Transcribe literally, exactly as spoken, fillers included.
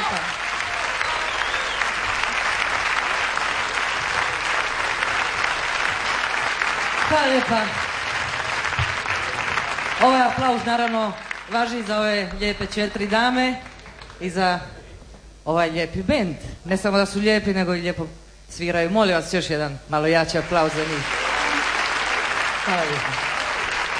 lijepa. Hvala lijepa. Ovaj aplauz naravno važi za ove lijepe četiri dame i za ovaj lijepi bend. Ne samo da su lijepi, nego i lijepo sviraju. Molim vas još jedan malo jači aplauz za njih. Hvala lijepa.